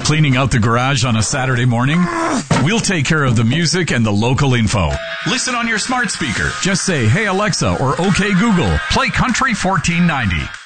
Cleaning out the garage on a Saturday morning? We'll take care of the music and the local info. Listen on your smart speaker. Just say, "Hey Alexa," or "Okay Google, play Country 1490."